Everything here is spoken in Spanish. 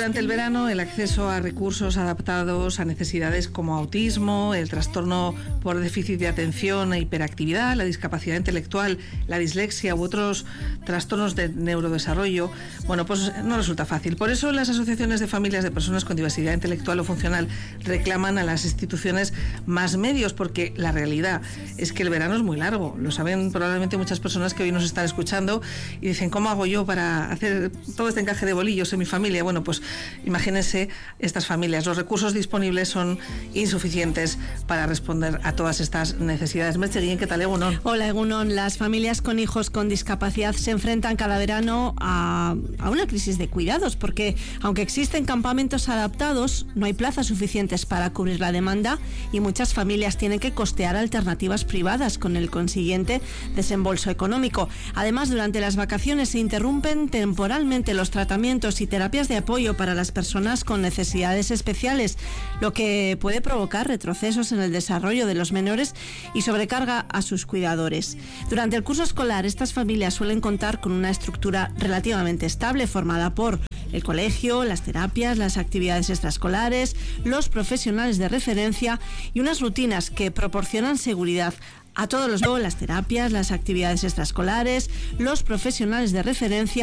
Durante el verano, el acceso a recursos adaptados a necesidades como autismo, el trastorno por déficit de atención e hiperactividad, la discapacidad intelectual, la dislexia u otros trastornos de neurodesarrollo, bueno, pues no resulta fácil. Por eso las asociaciones de familias de personas con diversidad intelectual o funcional reclaman a las instituciones más medios, porque la realidad es que el verano es muy largo. Lo saben probablemente muchas personas que hoy nos están escuchando y dicen, ¿cómo hago yo para hacer todo este encaje de bolillos en mi familia? Bueno, pues imagínense estas familias. Los recursos disponibles son insuficientes para responder a todas estas necesidades. Merche Guillén, ¿qué tal, Egunon? Hola, Egunon. Las familias con hijos con discapacidad se enfrentan cada verano a una crisis de cuidados, porque aunque existen campamentos adaptados, no hay plazas suficientes para cubrir la demanda y muchas familias tienen que costear alternativas privadas con el consiguiente desembolso económico. Además, durante las vacaciones se interrumpen temporalmente los tratamientos y terapias de apoyo para las personas con necesidades especiales, lo que puede provocar retrocesos en el desarrollo de los menores y sobrecarga a sus cuidadores. Durante el curso escolar, estas familias suelen contar con una estructura relativamente estable formada por el colegio, las terapias, las actividades extraescolares, los profesionales de referencia y unas rutinas que proporcionan seguridad a todos las terapias, las actividades extraescolares, los profesionales de referencia